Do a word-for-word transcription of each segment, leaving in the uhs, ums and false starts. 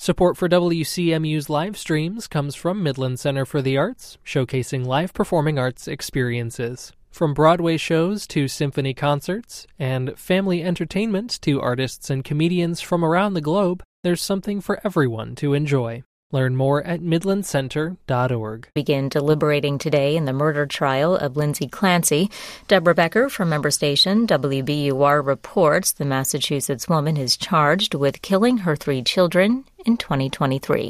Support for W C M U's live streams comes from Midland Center for the Arts, showcasing live performing arts experiences. From Broadway shows to symphony concerts, and family entertainment to artists and comedians from around the globe, there's something for everyone to enjoy. Learn more at midland center dot org. Begin deliberating today in the murder trial of Lindsay Clancy. Deborah Becker from member station W B U R reports the Massachusetts woman is charged with killing her three children in twenty twenty-three.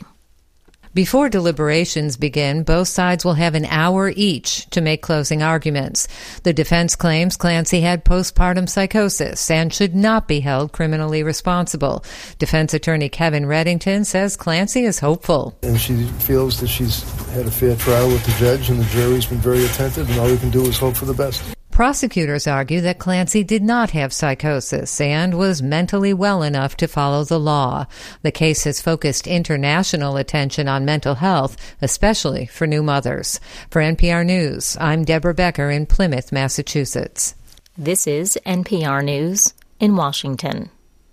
Before deliberations begin, both sides will have an hour each to make closing arguments. The defense claims Clancy had postpartum psychosis and should not be held criminally responsible. Defense attorney Kevin Reddington says Clancy is hopeful. And she feels that she's had a fair trial with the judge, and the jury's been very attentive, and all we can do is hope for the best. Prosecutors argue that Clancy did not have psychosis and was mentally well enough to follow the law. The case has focused international attention on mental health, especially for new mothers. For N P R News, I'm Deborah Becker in Plymouth, Massachusetts. This is N P R News in Washington.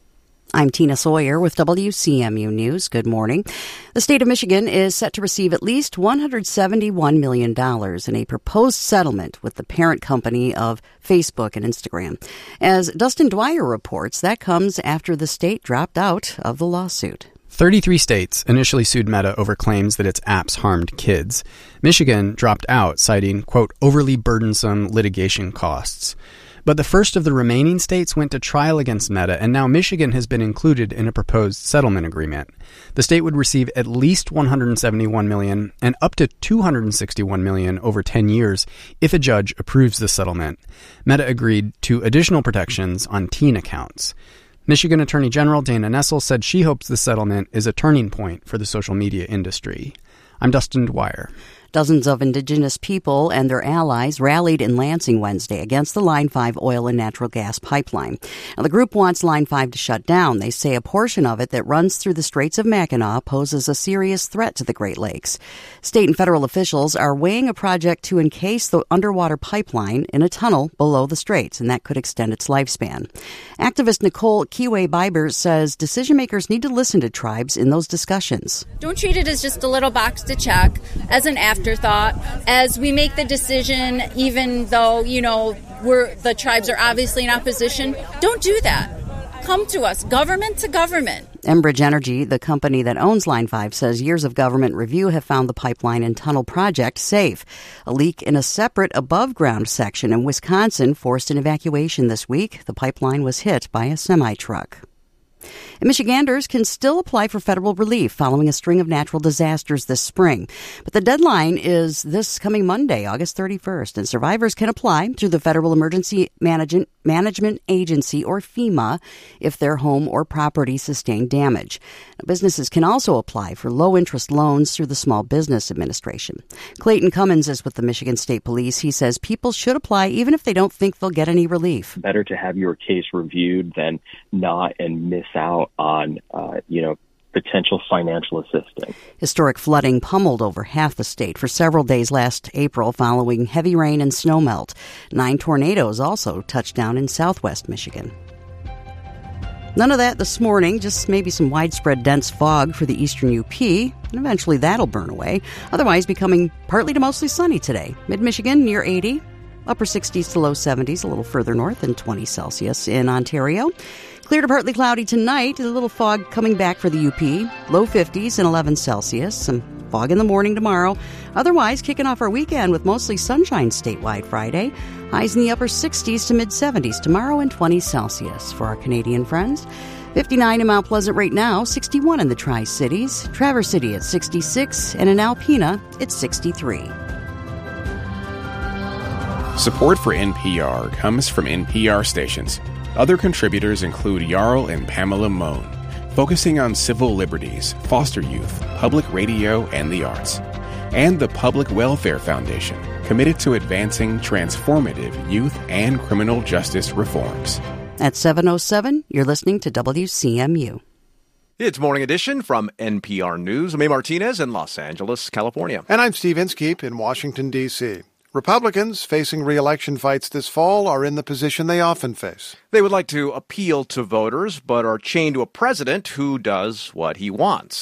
I'm Tina Sawyer with W C M U News. Good morning. The state of Michigan is set to receive at least one hundred seventy-one million dollars in a proposed settlement with the parent company of Facebook and Instagram. As Dustin Dwyer reports, that comes after the state dropped out of the lawsuit. thirty-three states initially sued Meta over claims that its apps harmed kids. Michigan dropped out, citing, quote, overly burdensome litigation costs. But the first of the remaining states went to trial against Meta, and now Michigan has been included in a proposed settlement agreement. The state would receive at least one hundred seventy-one million dollars and up to two hundred sixty-one million dollars over ten years if a judge approves the settlement. Meta agreed to additional protections on teen accounts. Michigan Attorney General Dana Nessel said she hopes the settlement is a turning point for the social media industry. I'm Dustin Dwyer. Dozens of indigenous people and their allies rallied in Lansing Wednesday against the Line five oil and natural gas pipeline. Now, the group wants Line five to shut down. They say a portion of it that runs through the Straits of Mackinac poses a serious threat to the Great Lakes. State and federal officials are weighing a project to encase the underwater pipeline in a tunnel below the straits, and that could extend its lifespan. Activist Nicole Kiwe-Biber says decision makers need to listen to tribes in those discussions. Don't treat it as just a little box to check, as an afterthought, as we make the decision, even though, you know, we're the tribes are obviously in opposition. Don't do that. Come to us, government to government. Enbridge Energy, the company that owns Line five, says years of government review have found the pipeline and tunnel project safe. A leak in a separate above-ground section in Wisconsin forced an evacuation this week. The pipeline was hit by a semi-truck. And Michiganders can still apply for federal relief following a string of natural disasters this spring. But the deadline is this coming Monday, August thirty-first, and survivors can apply through the Federal Emergency Management Management Agency, or FEMA, if their home or property sustained damage. Now, businesses can also apply for low-interest loans through the Small Business Administration. Clayton Cummins is with the Michigan State Police. He says people should apply even if they don't think they'll get any relief. Better to have your case reviewed than not and miss out on, uh, you know, potential financial assistance. Historic flooding pummeled over half the state for several days last April following heavy rain and snowmelt. Nine tornadoes also touched down in southwest Michigan. None of that this morning, just maybe some widespread dense fog for the eastern U P, and eventually that'll burn away. Otherwise becoming partly to mostly sunny today. Mid-Michigan near eighty, upper sixties to low seventies, a little further north, and twenty Celsius in Ontario. Clear to partly cloudy tonight, a little fog coming back for the U P, low fifties and eleven Celsius, some fog in the morning tomorrow. Otherwise, kicking off our weekend with mostly sunshine statewide Friday. Highs in the upper sixties to mid-seventies tomorrow and twenty Celsius for our Canadian friends. fifty-nine in Mount Pleasant right now, sixty-one in the Tri-Cities, Traverse City at sixty-six, and in Alpena, it's sixty-three. Support for N P R comes from N P R stations. Other contributors include Jarl and Pamela Mohn, focusing on civil liberties, foster youth, public radio, and the arts. And the Public Welfare Foundation, committed to advancing transformative youth and criminal justice reforms. At seven oh seven, you're listening to W C M U. It's Morning Edition from N P R News. I'm A. Martinez in Los Angeles, California. And I'm Steve Inskeep in Washington, D C Republicans facing re-election fights this fall are in the position they often face. They would like to appeal to voters, but are chained to a president who does what he wants.